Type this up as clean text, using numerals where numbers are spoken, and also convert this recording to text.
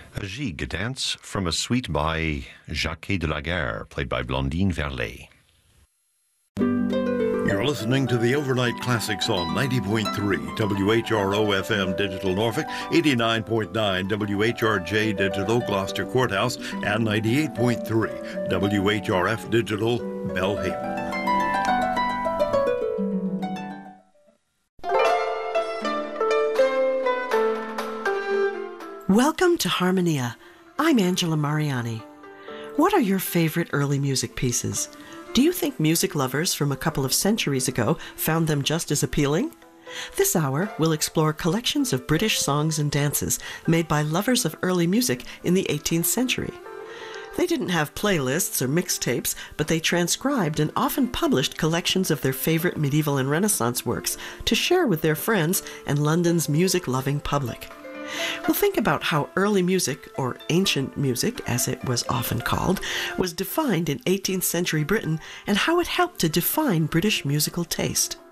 A gigue, a dance from a suite by Jacques de la Guerre, played by Blondine Verlet. You're listening to the Overnight Classics on 90.3 WHRO FM Digital Norfolk, 89.9 WHRJ Digital Gloucester Courthouse, and 98.3 WHRF Digital Belhaven. Welcome to Harmonia. I'm Angela Mariani. What are your favorite early music pieces? Do you think music lovers from a couple of centuries ago found them just as appealing? This hour, we'll explore collections of British songs and dances made by lovers of early music in the 18th century. They didn't have playlists or mixtapes, but they transcribed and often published collections of their favorite medieval and Renaissance works to share with their friends and London's music-loving public. We'll think about how early music, or ancient music as it was often called, was defined in 18th century Britain and how it helped to define British musical taste.